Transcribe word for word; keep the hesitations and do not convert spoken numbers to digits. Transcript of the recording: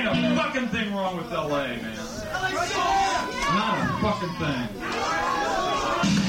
ain't a fucking thing wrong with L A, man. Not a fucking thing.